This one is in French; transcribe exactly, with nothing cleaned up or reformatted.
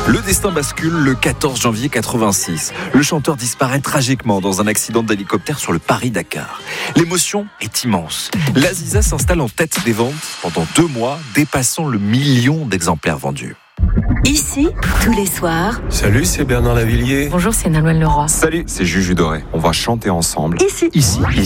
Le destin bascule le quatorze janvier quatre-vingt-six. Le chanteur disparaît tragiquement dans un accident d'hélicoptère sur le Paris-Dakar. L'émotion est immense. L'Aziza s'installe en tête des ventes pendant deux mois, dépassant le million d'exemplaires vendus. Ici, tous les soirs. Salut, c'est Bernard Lavillier. Bonjour, c'est Nolwenn Leroy. Salut, c'est Juju Doré. On va chanter ensemble. Ici. Ici. Ici.